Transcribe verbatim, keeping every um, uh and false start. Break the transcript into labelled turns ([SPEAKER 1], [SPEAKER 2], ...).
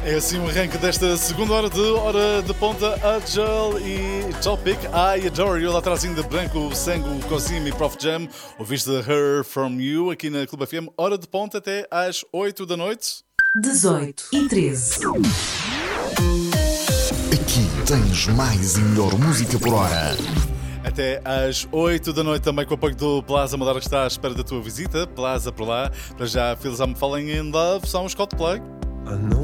[SPEAKER 1] É assim o arranque desta segunda hora de Hora de Ponta. Agile e Topic. I Adore You. Lá atrás ainda branco, Sango, Cosimo e Prof Jam. Ouviste Her From You aqui na Clube F M. Hora de Ponta até às oito da noite.
[SPEAKER 2] dezoito e treze.
[SPEAKER 3] Aqui tens mais e melhor música por hora.
[SPEAKER 1] Até às oito da noite, também com o apoio do Plaza Amadora, que está à espera da tua visita. Plaza por lá. Para já, Feels I'm Falling in Love, são os Coldplay.
[SPEAKER 4] I know